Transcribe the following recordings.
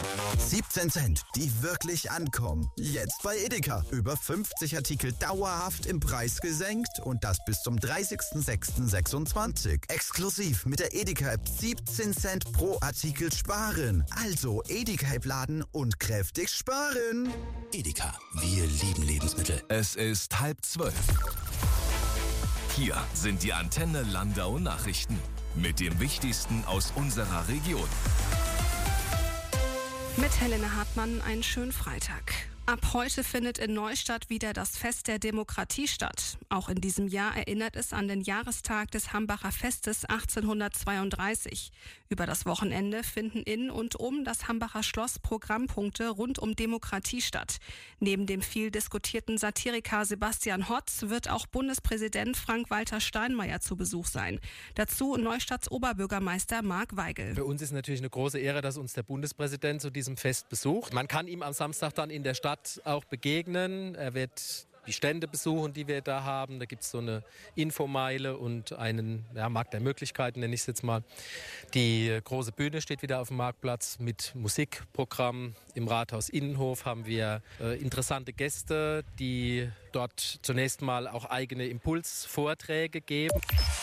17 Cent, die wirklich ankommen. Jetzt bei Edeka. Über 50 Artikel dauerhaft im Preis gesenkt und das bis zum 30.06.26. Exklusiv mit der Edeka-App 17 Cent pro Artikel sparen. Also Edeka-App laden und kräftig sparen. Edeka, wir lieben Lebensmittel. Es ist 11:30. Hier sind die Antenne Landau Nachrichten mit dem Wichtigsten aus unserer Region. Mit Helene Hartmann einen schönen Freitag. Ab heute findet in Neustadt wieder das Fest der Demokratie statt. Auch in diesem Jahr erinnert es an den Jahrestag des Hambacher Festes 1832. Über das Wochenende finden in und um das Hambacher Schloss Programmpunkte rund um Demokratie statt. Neben dem viel diskutierten Satiriker Sebastian Hotz wird auch Bundespräsident Frank-Walter Steinmeier zu Besuch sein. Dazu Neustadts Oberbürgermeister Marc Weigel. Für uns ist natürlich eine große Ehre, dass uns der Bundespräsident zu diesem Fest besucht. Man kann ihm am Samstag dann in der Stadt auch begegnen. Er wird die Stände besuchen, die wir da haben. Da gibt es so eine Infomeile und einen Markt der Möglichkeiten, nenne ich es jetzt mal. Die große Bühne steht wieder auf dem Marktplatz mit Musikprogramm. Im Rathaus Innenhof haben wir interessante Gäste, die dort zunächst mal auch eigene Impulsvorträge geben.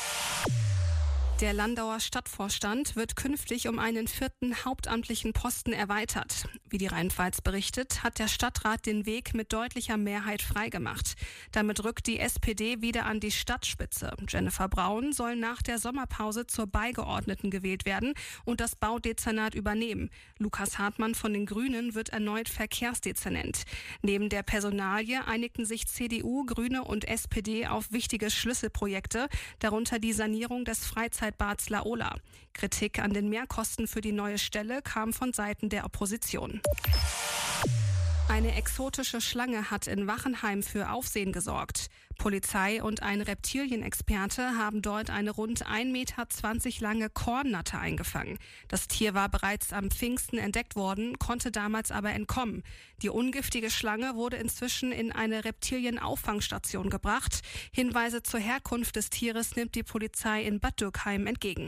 Der Landauer Stadtvorstand wird künftig um einen 4. hauptamtlichen Posten erweitert. Wie die Rheinpfalz berichtet, hat der Stadtrat den Weg mit deutlicher Mehrheit freigemacht. Damit rückt die SPD wieder an die Stadtspitze. Jennifer Braun soll nach der Sommerpause zur Beigeordneten gewählt werden und das Baudezernat übernehmen. Lukas Hartmann von den Grünen wird erneut Verkehrsdezernent. Neben der Personalie einigten sich CDU, Grüne und SPD auf wichtige Schlüsselprojekte, darunter die Sanierung des Freizeitbads Laola. Kritik an den Mehrkosten für die neue Stelle kam von Seiten der Opposition. Eine exotische Schlange hat in Wachenheim für Aufsehen gesorgt. Polizei und ein Reptilienexperte haben dort eine rund 1,20 Meter lange Kornnatter eingefangen. Das Tier war bereits am Pfingsten entdeckt worden, konnte damals aber entkommen. Die ungiftige Schlange wurde inzwischen in eine Reptilienauffangstation gebracht. Hinweise zur Herkunft des Tieres nimmt die Polizei in Bad Dürkheim entgegen.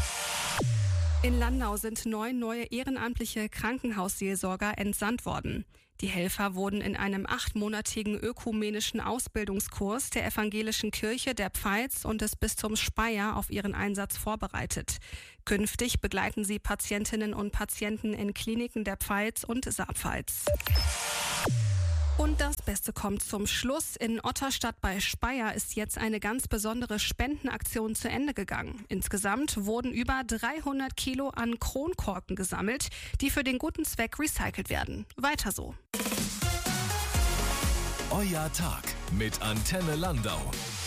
In Landau sind 9 neue ehrenamtliche Krankenhausseelsorger entsandt worden. Die Helfer wurden in einem 8-monatigen ökumenischen Ausbildungskurs der Evangelischen Kirche der Pfalz und des Bistums Speyer auf ihren Einsatz vorbereitet. Künftig begleiten sie Patientinnen und Patienten in Kliniken der Pfalz und Saarpfalz. Und das Beste kommt zum Schluss. In Otterstadt bei Speyer ist jetzt eine ganz besondere Spendenaktion zu Ende gegangen. Insgesamt wurden über 300 Kilo an Kronkorken gesammelt, die für den guten Zweck recycelt werden. Weiter so. Euer Tag mit Antenne Landau.